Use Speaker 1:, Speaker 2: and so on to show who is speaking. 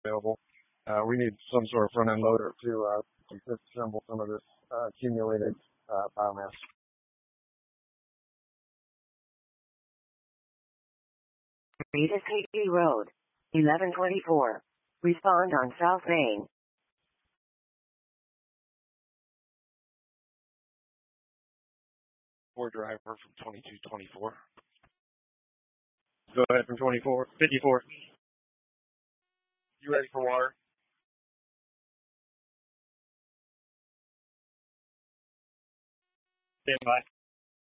Speaker 1: available. We need some sort of front-end loader to disassemble some of this accumulated biomass.
Speaker 2: Rita Katie Road, 1124. Respond on South Main.
Speaker 1: Driver from 2224. Go ahead from 54. You ready for water? Stand by.